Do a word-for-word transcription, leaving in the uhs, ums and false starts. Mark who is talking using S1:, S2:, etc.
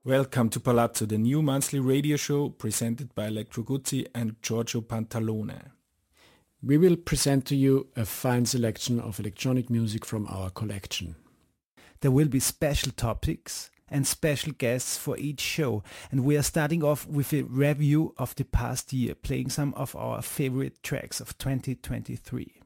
S1: Welcome to Palazzo, the new monthly radio show presented by Electro Guzzi and Giorgio Pantalone.
S2: We will present to you a fine selection of electronic music from our collection.
S3: There will be special topics and special guests for each show, and we are starting off with a review of the past year, playing some of our favorite tracks of twenty twenty-three.